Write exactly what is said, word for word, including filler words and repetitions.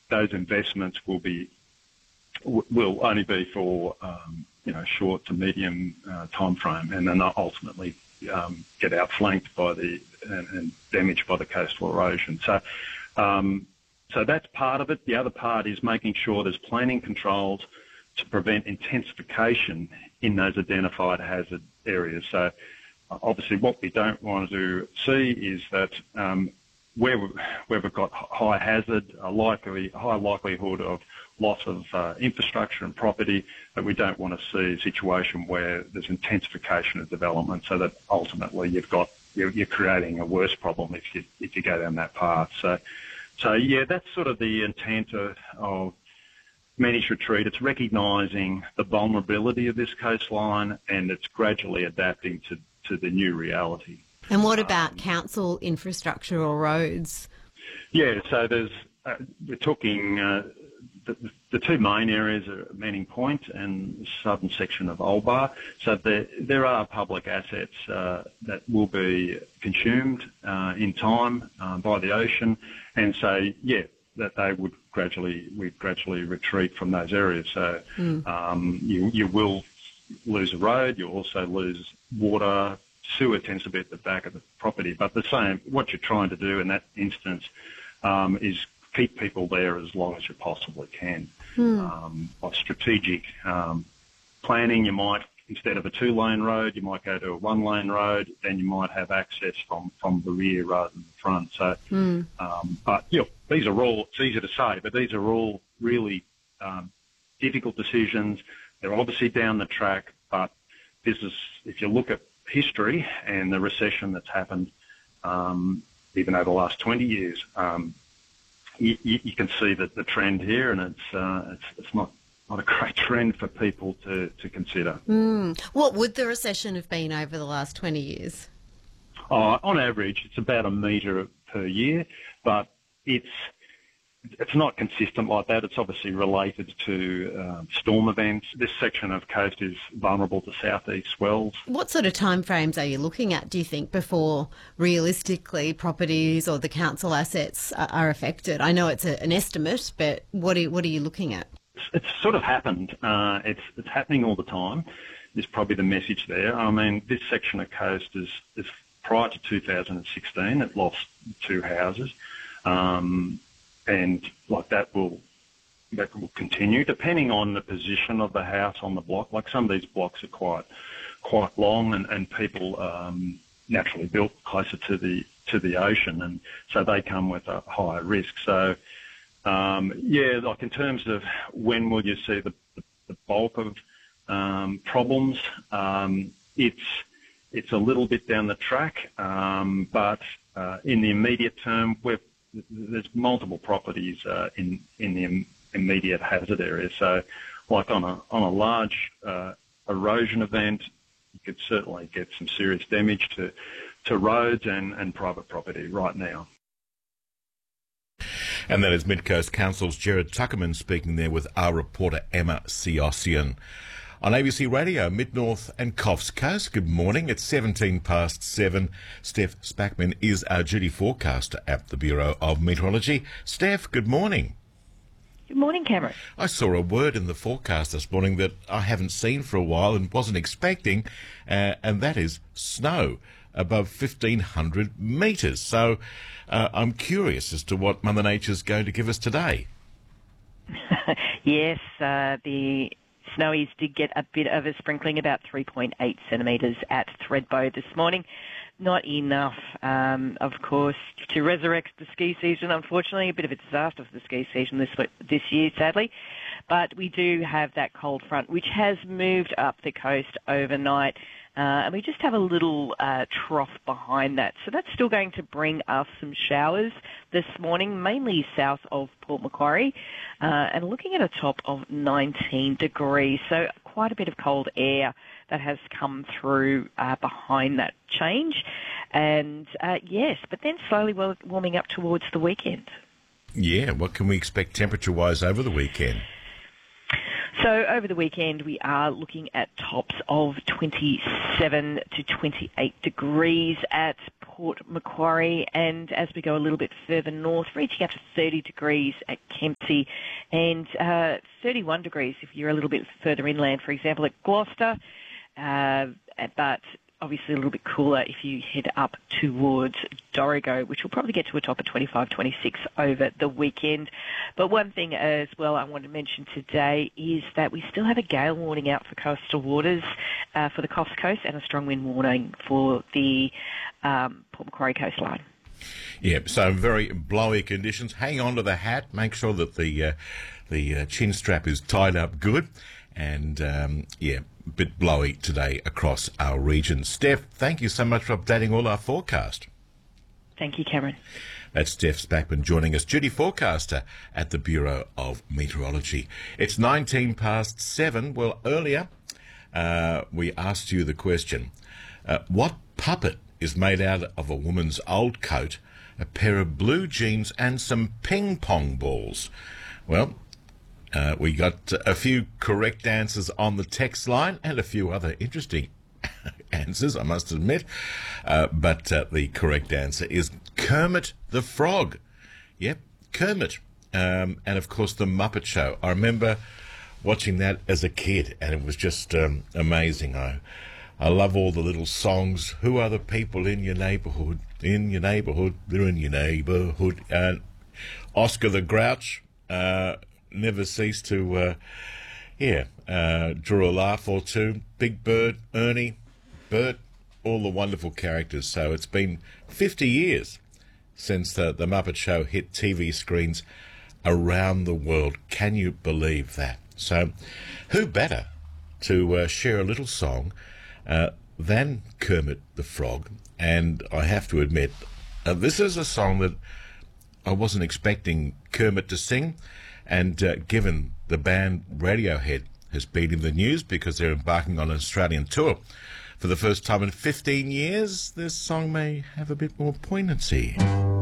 those investments will be will only be for um, you know short to medium uh, time frame, and then ultimately um, get outflanked by the and, and damaged by the coastal erosion. So, um, so that's part of it. The other part is making sure there's planning controls to prevent intensification in those identified hazard areas. So, obviously, what we don't want to see is that um, where, we, where we've got high hazard, a likely high likelihood of loss of uh, infrastructure and property, that we don't want to see a situation where there's intensification of development, so that ultimately you've got you're, you're creating a worse problem if you if you go down that path. So, so yeah, that's sort of the intent of, of Managed Retreat. It's recognising the vulnerability of this coastline, and it's gradually adapting to to the new reality. And what about um, council infrastructure or roads? Yeah, so there's uh, we're talking. Uh, The, the two main areas are Manning Point and the southern section of Old Bar. So there, there are public assets uh, that will be consumed uh, in time uh, by the ocean, and so yeah, that they would gradually we gradually retreat from those areas. So mm. um, you you will lose a road. You also lose water. Sewer tends to be at the back of the property, but the same. What you're trying to do in that instance um, is keep people there as long as you possibly can. Hmm. Um, by strategic um, planning, you might, instead of a two-lane road, you might go to a one-lane road, then you might have access from, from the rear rather than the front. So, hmm. um, but, you know, these are all, it's easy to say, but these are all really um, difficult decisions. They're obviously down the track, but this is, if you look at history and the recession that's happened um, even over the last twenty years, um, You, you can see that the trend here, and it's uh, it's, it's not, not a great trend for people to, to consider. Mm. What would the recession have been over the last twenty years? Oh, on average, it's about a metre per year, but it's it's not consistent like that. It's obviously related to uh, storm events. This section of coast is vulnerable to southeast swells. What sort of timeframes are you looking at, do you think, before realistically properties or the council assets are, are affected? I know it's a, an estimate, but what are, what are you looking at? It's, it's sort of happened. Uh, it's, it's happening all the time, is probably the message there. I mean, this section of coast is, is prior to two thousand sixteen, it lost two houses. Um, And like that will that will continue depending on the position of the house on the block. Like some of these blocks are quite quite long, and and people um, naturally built closer to the to the ocean, and so they come with a higher risk. So um, yeah, like in terms of when will you see the the, the bulk of um, problems, um, it's it's a little bit down the track, um, but uh, in the immediate term, we're there's multiple properties uh, in in the im- immediate hazard area. So, like on a on a large uh, erosion event, you could certainly get some serious damage to to roads and, and private property right now. And that is Mid-Coast Council's Gerard Tuckerman speaking there with our reporter Emma Siossian. On A B C Radio, Mid-North and Coffs Coast, good morning. It's seventeen past seven. Steph Spackman is our duty forecaster at the Bureau of Meteorology. Steph, good morning. Good morning, Cameron. I saw a word in the forecast this morning that I haven't seen for a while and wasn't expecting, uh, and that is snow above fifteen hundred metres. So uh, I'm curious as to what Mother Nature's going to give us today. Yes, uh, the Snowies did get a bit of a sprinkling, about three point eight centimetres at Thredbo this morning. Not enough, um, of course, to resurrect the ski season, unfortunately. A bit of a disaster for the ski season this this year, sadly. But we do have that cold front, which has moved up the coast overnight. Uh, and we just have a little uh, trough behind that. So that's still going to bring us some showers this morning, mainly south of Port Macquarie, uh, and looking at a top of nineteen degrees. So quite a bit of cold air that has come through uh, behind that change. And uh, yes, but then slowly warming up towards the weekend. Yeah, what can we expect temperature-wise over the weekend? So over the weekend, we are looking at tops of twenty-seven to twenty-eight degrees at Port Macquarie, and as we go a little bit further north, reaching up to thirty degrees at Kempsey, and uh, thirty-one degrees if you're a little bit further inland, for example, at Gloucester, uh, but obviously a little bit cooler if you head up towards Dorrigo, which will probably get to a top of twenty-five, twenty-six over the weekend. But one thing as well I want to mention today is that we still have a gale warning out for coastal waters uh, for the Coffs Coast, and a strong wind warning for the um, Port Macquarie coastline. Yeah, so very blowy conditions. Hang on to the hat. Make sure that the uh, the uh, chin strap is tied up good. And, um, yeah, a bit blowy today across our region. Steph, thank you so much for updating all our forecast. Thank you, Cameron. That's Steph Spackman joining us, duty forecaster at the Bureau of Meteorology. It's nineteen past seven. Well, earlier uh, we asked you the question, uh, what puppet is made out of a woman's old coat, a pair of blue jeans and some ping pong balls? Well, Uh, we got a few correct answers on the text line and a few other interesting answers, I must admit. Uh, but uh, the correct answer is Kermit the Frog. Yep, Kermit. Um, and, of course, The Muppet Show. I remember watching that as a kid, and it was just um, amazing. I, I love all the little songs. Who are the people in your neighbourhood? In your neighbourhood. They're in your neighbourhood. And Oscar the Grouch. Uh, never cease to, uh, yeah, uh, draw a laugh or two. Big Bird, Ernie, Bert, all the wonderful characters. So it's been fifty years since the, the Muppet Show hit T V screens around the world. Can you believe that? So who better to uh, share a little song uh, than Kermit the Frog? And I have to admit, uh, this is a song that I wasn't expecting Kermit to sing. And uh, given the band Radiohead has been in the news because they're embarking on an Australian tour for the first time in fifteen years, this song may have a bit more poignancy.